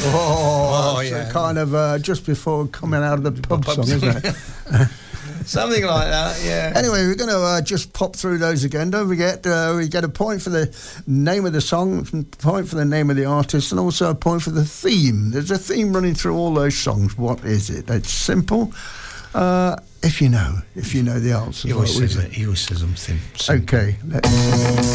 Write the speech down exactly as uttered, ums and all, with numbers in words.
Oh, Oh, it's yeah. a kind of uh, just before coming out of the pub, Pub song, song. isn't it? Something like that, yeah. Anyway, we're going to uh, just pop through those again. Don't forget, uh, we get a point for the name of the song, a point for the name of the artist, and also a point for the theme. There's a theme running through all those songs. What is it? It's simple. Uh, if you know, if you know the answer. He always What says is it. He always says something simple. Okay. Let's